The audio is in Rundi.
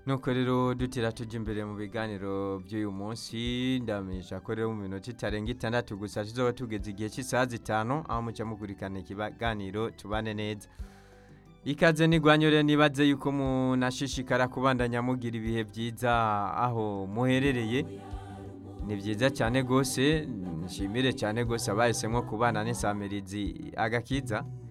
nuko rero dutira tujya imbere mu biganiro by'uyu munsi ndamenyesha ko rero mu minota itarenga 6 gusa tuzoba tugeze igihe cy'isaha 5 aho mucya mukurikirana ikiganiro tubane neza. Ikaze nigwanyore nibaze yuko munashishikara kubandanya mugira ibihe byiza aho muherereye. Ni byiza cyane gose, nshimire cyane gose abahisemwo kubana n'insamirizi agakiza.